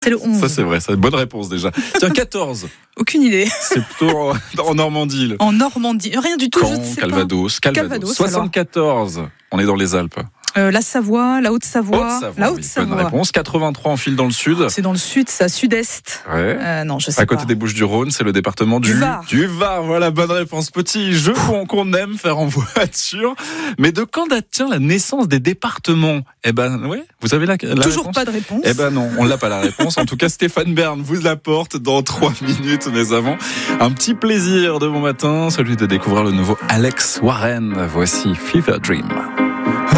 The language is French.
C'est le 11. Ça, c'est vrai. C'est une bonne réponse, déjà. Tiens, 14. Aucune idée. C'est plutôt en Normandie. En Normandie. Rien du tout, Caen, je ne sais Calvados. pas. Calvados. 74. On est dans les Alpes. La Savoie, la Haute-Savoie. La Haute-Savoie. Bonne réponse. 83 en file dans le sud. C'est dans le sud, ça, sud-est. Ouais. Non, je sais à pas. côté des Bouches-du-Rhône, c'est le département du Var. Du Var, voilà, bonne réponse. Petit jeu qu'on aime faire en voiture. Mais de quand date la naissance des départements? Eh ben, ouais, vous avez la Toujours réponse? pas de réponse. Eh ben non, on l'a pas la réponse. En tout cas, Stéphane Bern vous apporte dans 3 minutes. Mais avant, un petit plaisir de bon matin, celui de découvrir le nouveau Alex Warren. Voici Fever Dream.